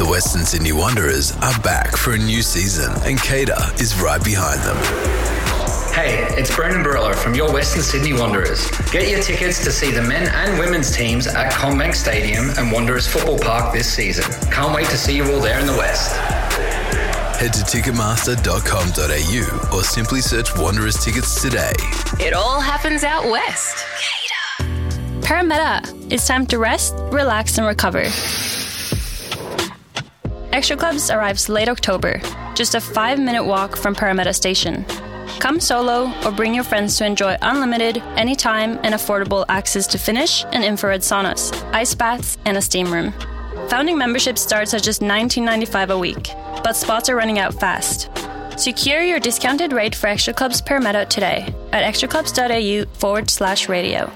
Western Sydney Wanderers are back for a new season and Cater is right behind them. Hey, it's Brendan Barilla from your Western Sydney Wanderers. Get your tickets to see the men and women's teams at CommBank Stadium and Wanderers Football Park this season. Can't wait to see you all there in the West. Head to ticketmaster.com.au or simply search Wanderers tickets today. It all happens out west. Parramatta, it's time to rest, relax and recover. Extra Clubs arrives late October, just a 5-minute walk from Parramatta Station. Come solo or bring your friends to enjoy unlimited, anytime and affordable access to Finnish and infrared saunas, ice baths and a steam room. Founding membership starts at just $19.95 a week, but spots are running out fast. Secure your discounted rate for Extra Clubs Parramatta today at extraclubs.au/radio.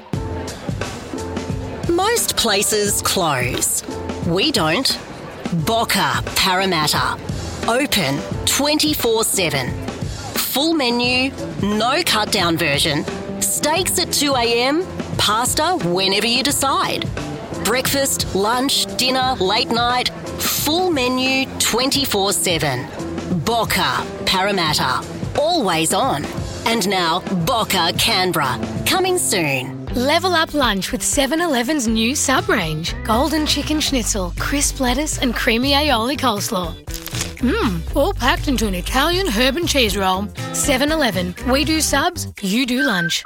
Most places close. We don't. Boca Parramatta. Open 24/7. Full menu, no cut-down version. Steaks at 2 a.m, pasta whenever you decide. Breakfast, lunch, dinner, late night. Full menu 24/7. Boca Parramatta. Always on. And now Boca Canberra. Coming soon. Level up lunch with 7-Eleven's new sub-range. Golden chicken schnitzel, crisp lettuce and creamy aioli coleslaw. All packed into an Italian herb and cheese roll. 7-Eleven. We do subs, you do lunch.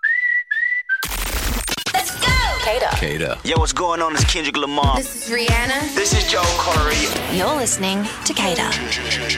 Let's go! Cater. Yo, what's going on? It's Kendrick Lamar. This is Rihanna. This is Joel Corey. You're listening to Cater.